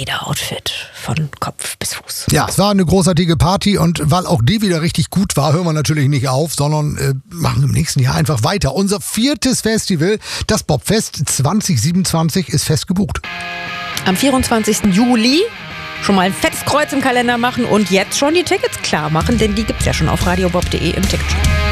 Lederoutfit von Kopf bis Fuß. Ja, es war eine großartige Party und weil auch die wieder richtig gut war, hören wir natürlich nicht auf, sondern machen im nächsten Jahr einfach weiter. Unser 4. Festival, das Bobfest 2027, ist fest gebucht. Am 24. Juli schon mal ein fettes Kreuz im Kalender machen und jetzt schon die Tickets klar machen, denn die gibt's ja schon auf radiobob.de im Ticketshop.